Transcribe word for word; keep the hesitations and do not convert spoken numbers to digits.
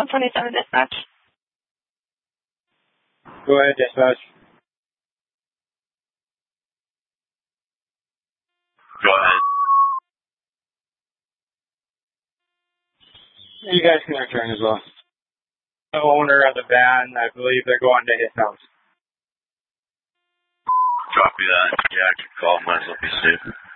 one twenty-seven dispatch. Go ahead, dispatch. Go ahead. You guys can return as well. The owner of the van, I believe they're going to his house. Copy that. Yeah, I can call myself, you see.